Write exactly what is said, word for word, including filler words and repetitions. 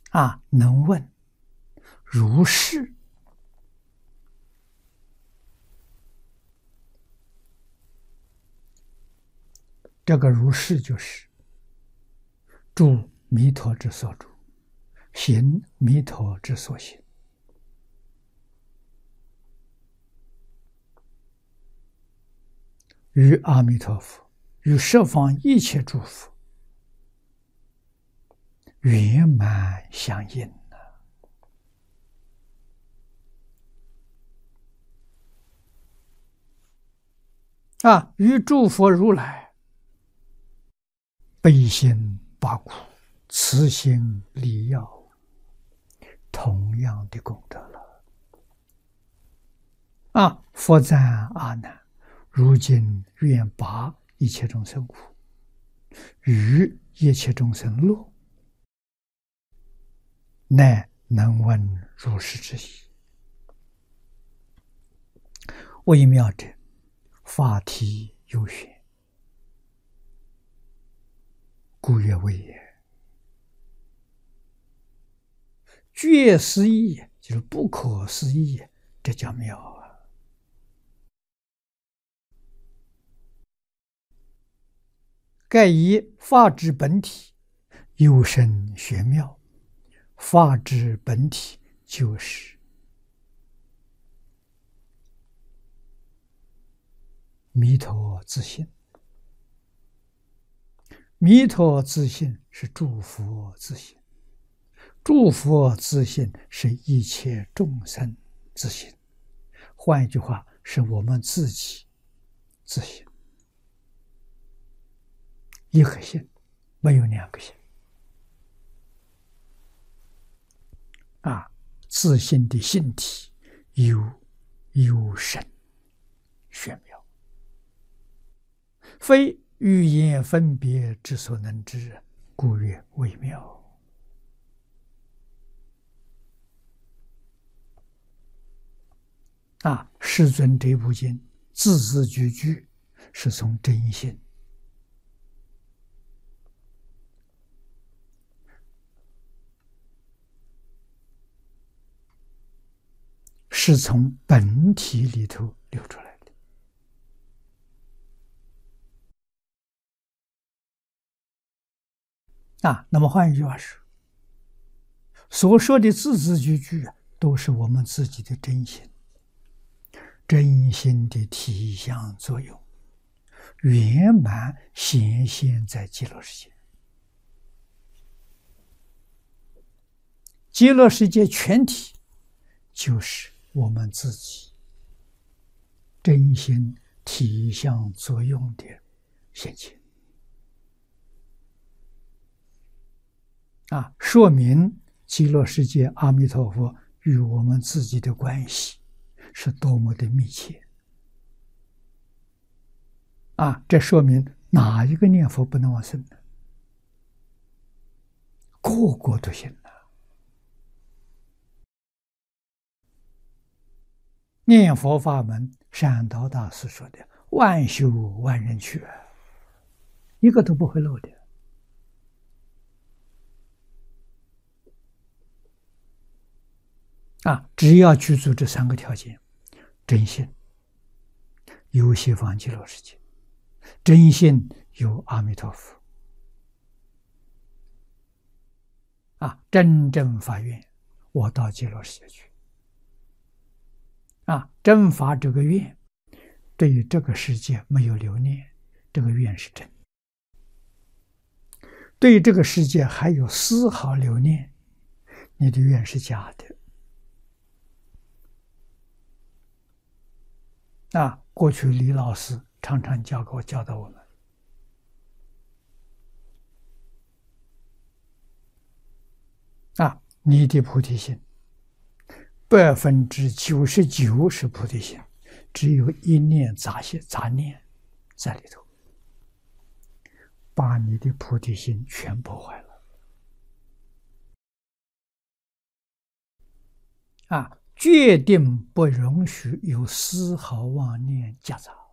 啊，能问如是。这个如是就是住弥陀之所住，行弥陀之所行。与阿弥陀佛，与十方一切诸佛圆满相应啊！与诸佛如来悲心拔苦，慈心利药，同样的功德了。啊！佛赞阿难，如今愿拔一切众生苦，与一切众生乐，乃能闻如是之意。微妙者，法体有玄，故曰微也。绝思议，就是不可思议，这叫妙啊！盖以法之本体幽深玄妙，法之本体就是弥陀自性。弥陀自性是诸佛自性，诸佛自性是一切众生自性，换一句话，是我们自己自性。一个性，没有两个性啊！自性的性体幽幽深玄妙，非语言分别之所能知，故曰微妙。啊！世尊这部经字字句句是从真心，是从本体里头流出来的。啊，那么换一句话说，所说的字字句句都是我们自己的真心，真心的体相作用，圆满显现在极乐世界。极乐世界全体就是我们自己真心体相作用的现前啊，说明极乐世界阿弥陀佛与我们自己的关系是多么的密切啊！这说明哪一个念佛不能往生呢？个个都行了。念佛法门，善导大师说的“万修万人去”，一个都不会漏的。啊，只要具足这三个条件：真心有西方极乐世界，真心有阿弥陀佛。啊，真正发愿，我到极乐世界去。啊，真发这个愿，对于这个世界没有留念，这个愿是真；对于这个世界还有丝毫留念，你的愿是假的。啊，过去李老师常常教给我教导我们，啊，你的菩提心百分之九十九是菩提心，只有一念杂心杂念在里头，把你的菩提心全破坏了。啊，决定不容许有丝毫妄念夹杂。